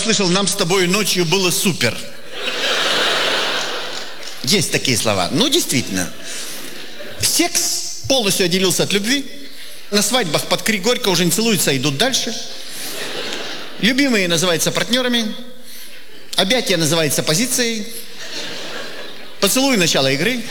услышал: нам с тобой ночью было супер. Есть такие слова. Ну, действительно. Секс полностью отделился от любви. На свадьбах под крик горько уже не целуются, а идут дальше. Любимые называются партнерами. Объятие называется позицией. Поцелуй — начало игры.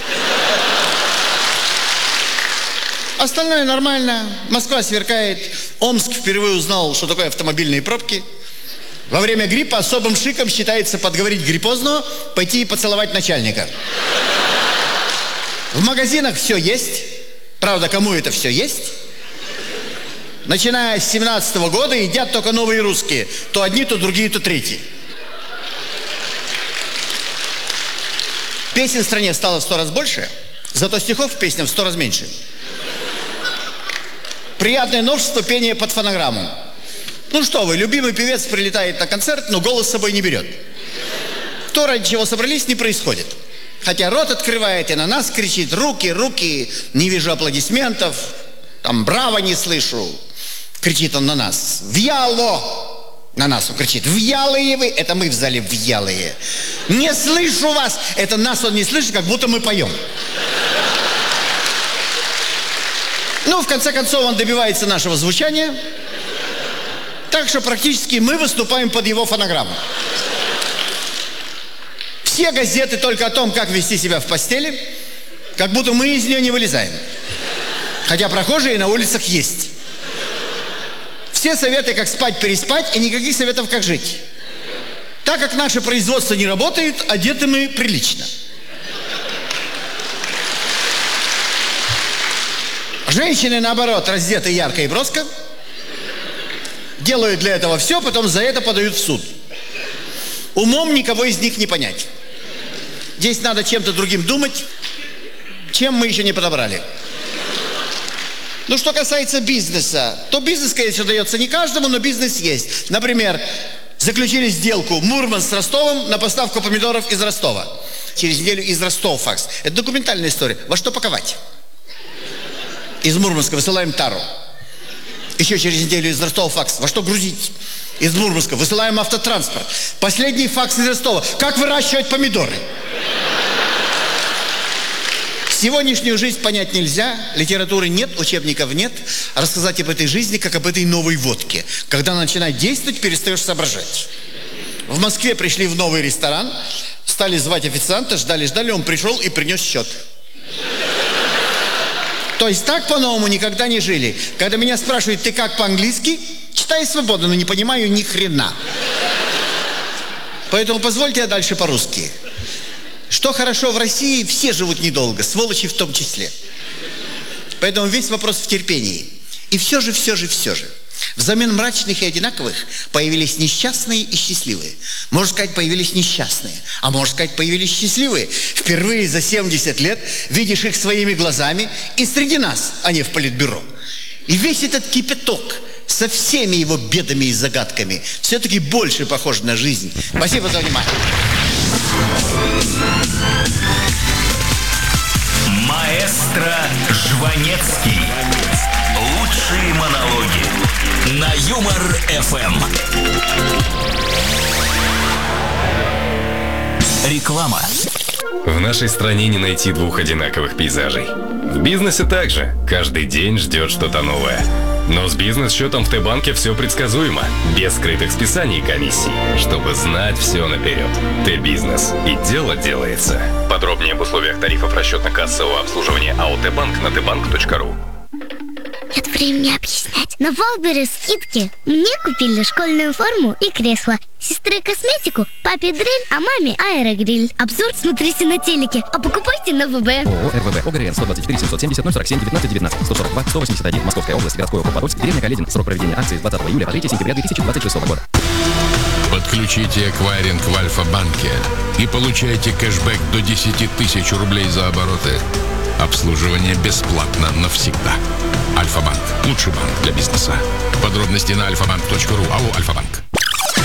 Остальное нормально. Москва сверкает. Омск впервые узнал, что такое автомобильные пробки. Во время гриппа особым шиком считается подговорить гриппозного пойти и поцеловать начальника. В магазинах все есть. Правда, кому это все есть? Начиная с 17-го года едят только новые русские. То одни, то другие, то третьи. Песен в стране стало в 100 раз больше, зато стихов в песнях в 100 раз меньше. Приятное новшество — пение под фонограмму. Ну что вы, любимый певец прилетает на концерт, но голос с собой не берет. То, ради чего собрались, не происходит. Хотя рот открывает и на нас кричит: руки, руки, не вижу аплодисментов, там браво не слышу. Кричит он на нас: вьяло! На нас он кричит: вьялые вы! Это мы в зале вьялые. Не слышу вас! Это нас он не слышит, как будто мы поем. Ну, в конце концов, он добивается нашего звучания. Так что практически мы выступаем под его фонограмму. Все газеты только о том, как вести себя в постели, как будто мы из нее не вылезаем. Хотя прохожие на улицах есть. Все советы, как спать, переспать, и никаких советов, как жить. Так как наше производство не работает, одеты мы прилично. Женщины, наоборот, раздеты ярко и броско. Делают для этого все, потом за это подают в суд. Умом никого из них не понять. Здесь надо чем-то другим думать, чем мы еще не подобрали. Ну, что касается бизнеса, то бизнес, конечно, дается не каждому, но бизнес есть. Например, заключили сделку Мурманск с Ростовом на поставку помидоров из Ростова. Через неделю из Ростова факс. Это документальная история. Во что паковать? Из Мурманска высылаем тару. Еще через неделю из Ростова факс. Во что грузить? Из Мурманска высылаем автотранспорт. Последний факс из Ростова. Как выращивать помидоры? Сегодняшнюю жизнь понять нельзя, литературы нет, учебников нет. Рассказать об этой жизни, как об этой новой водке. Когда она начинает действовать, перестаешь соображать. В Москве пришли в новый ресторан, стали звать официанта, ждали, он пришел и принес счет. То есть так по-новому никогда не жили. Когда меня спрашивают: ты как по-английски? Читаю свободно, но не понимаю ни хрена. Поэтому позвольте я дальше по-русски. Что хорошо в России, все живут недолго, сволочи в том числе. Поэтому весь вопрос в терпении. И все же, взамен мрачных и одинаковых появились несчастные и счастливые. Можно сказать, появились несчастные, а можно сказать, появились счастливые. Впервые за 70 лет видишь их своими глазами и среди нас, а не в политбюро. И весь этот кипяток со всеми его бедами и загадками все-таки больше похож на жизнь. Спасибо за внимание. Маэстро Жванецкий. Лучшие монологи на Юмор ФМ. Реклама. В нашей стране не найти двух одинаковых пейзажей. В бизнесе также. Каждый день ждет что-то новое. Но с бизнес-счетом в Т-банке все предсказуемо. Без скрытых списаний и комиссий. Чтобы знать все наперед. Т-бизнес. И дело делается. Подробнее об условиях тарифов расчетно-кассового обслуживания АО Т-банк на tbank.ru. Нет времени объяснять. На Валбере скидки. Мне купили школьную форму и кресло. Сестре косметику, папе дрель, а маме аэрогриль. Обзор смотрите на телеке, а покупайте на ВБ. ООО РВБ ОГРН 124 770 047 19 19 142 181 Московская область, городской округ Подольск, деревня Каледин. Срок проведения акции с 20 июля по 3 сентября 2026 года. Подключите эквайринг в Альфа-банке и получайте кэшбэк до 10 тысяч рублей за обороты. Обслуживание бесплатно навсегда. Альфа-банк. Лучший банк для бизнеса. Подробности на alfabank.ru. АО «Альфа-банк».